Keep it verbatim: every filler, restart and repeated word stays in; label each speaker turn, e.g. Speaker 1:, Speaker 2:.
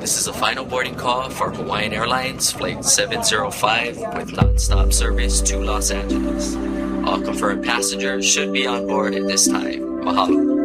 Speaker 1: This is a final boarding call for Hawaiian Airlines Flight seven zero five with non-stop service to Los Angeles. All confirmed passengers should be on board at this time. Mahalo.